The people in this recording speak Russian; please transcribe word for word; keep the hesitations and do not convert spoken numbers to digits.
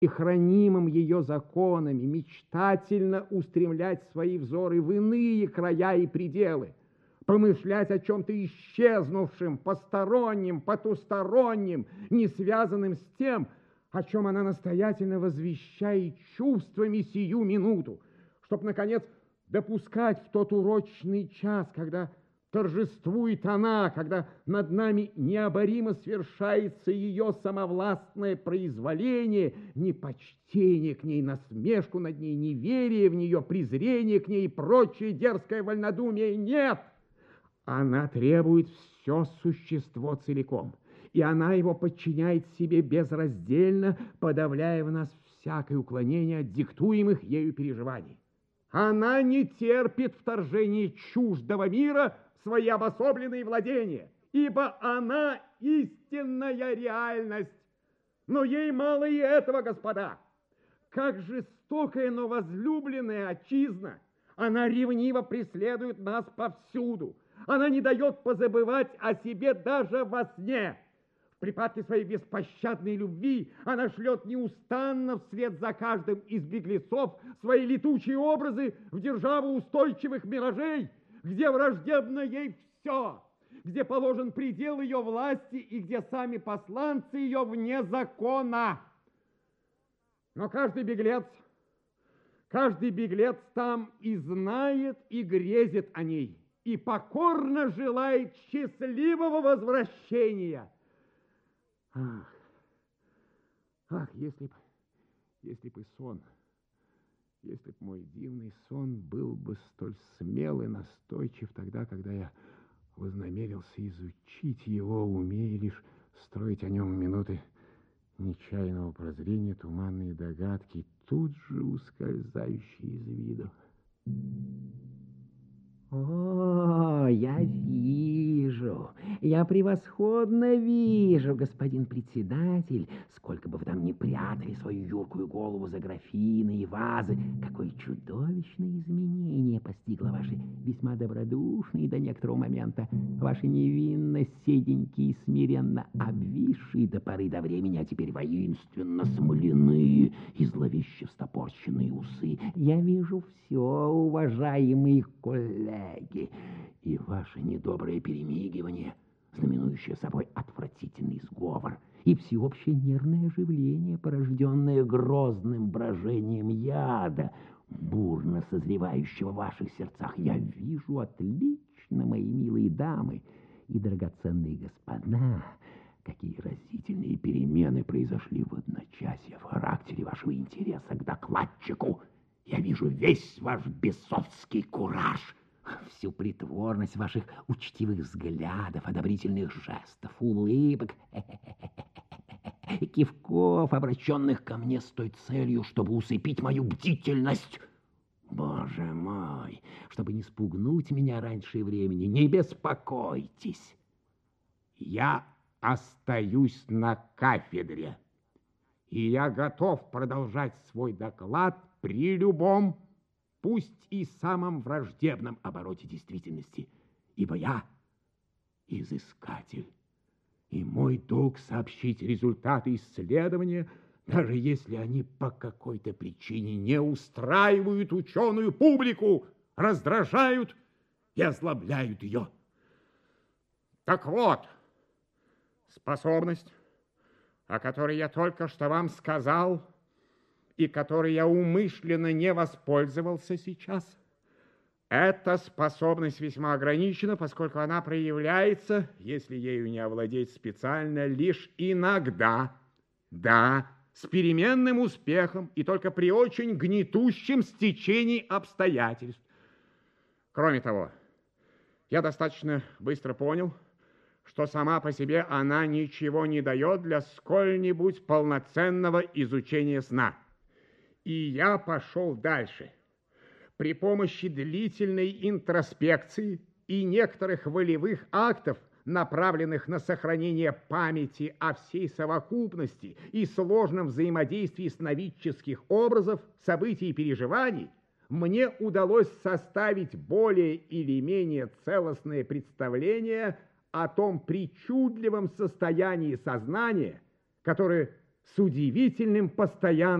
и хранимым ее законами, мечтательно устремлять свои взоры в иные края и пределы, помышлять о чем-то исчезнувшем, постороннем, потустороннем, не связанном с тем, о чем она настоятельно возвещает чувствами сию минуту, чтоб, наконец, допускать в тот урочный час, когда торжествует она, когда над нами необоримо свершается ее самовластное произволение, непочтение к ней, насмешку над ней, неверие в нее, презрение к ней и прочее дерзкое вольнодумие. Нет! Она требует все существо целиком, и она его подчиняет себе безраздельно, подавляя в нас всякое уклонение от диктуемых ею переживаний. Она не терпит вторжения чуждого мира в свои обособленные владения, ибо она истинная реальность. Но ей мало и этого, господа. Как жестокая, но возлюбленная отчизна, она ревниво преследует нас повсюду. Она не дает позабывать о себе даже во сне. В припадке своей беспощадной любви она шлет неустанно вслед за каждым из беглецов свои летучие образы в державу устойчивых миражей, где враждебно ей все, где положен предел ее власти и где сами посланцы ее вне закона. Но каждый беглец, каждый беглец там и знает, и грезит о ней, и покорно желает счастливого возвращения. Ах, ах, если б, если б и сон, если б мой дивный сон был бы столь смел и настойчив тогда, когда я вознамерился изучить его, умея лишь строить о нем минуты нечаянного прозрения, туманные догадки, тут же ускользающие из виду. О, я вижу, я превосходно вижу, господин председатель, сколько бы вы там ни прятали свою юркую голову за графины и вазы, какое чудовищное изменение постигло ваши весьма добродушные до некоторого момента, ваши невинно седенькие и смиренно обвисшие до поры до времени, а теперь воинственно смоляные и зловеще встопорщенные усы. Я вижу все, уважаемые коллеги. И ваше недоброе перемигивание, знаменующее собой отвратительный сговор, и всеобщее нервное оживление, порожденное грозным брожением яда, бурно созревающего в ваших сердцах. Я вижу отлично, мои милые дамы и драгоценные господа, какие разительные перемены произошли в одночасье в характере вашего интереса к докладчику. Я вижу весь ваш бесовский кураж, всю притворность ваших учтивых взглядов, одобрительных жестов, улыбок, кивков, обращенных ко мне с той целью, чтобы усыпить мою бдительность. Боже мой, чтобы не спугнуть меня раньше времени, не беспокойтесь. Я остаюсь на кафедре, и я готов продолжать свой доклад при любом, пусть и самом враждебном обороте действительности, ибо я изыскатель, и мой долг сообщить результаты исследования, даже если они по какой-то причине не устраивают ученую публику, раздражают и озлобляют ее. Так вот, способность, о которой я только что вам сказал, и которой я умышленно не воспользовался сейчас, эта способность весьма ограничена, поскольку она проявляется, если ею не овладеть специально, лишь иногда, да, с переменным успехом и только при очень гнетущем стечении обстоятельств. Кроме того, я достаточно быстро понял, что сама по себе она ничего не дает для сколь-нибудь полноценного изучения сна. И я пошел дальше. При помощи длительной интроспекции и некоторых волевых актов, направленных на сохранение памяти о всей совокупности и сложном взаимодействии сновидческих образов, событий и переживаний, мне удалось составить более или менее целостное представление о том причудливом состоянии сознания, которое с удивительным постоянством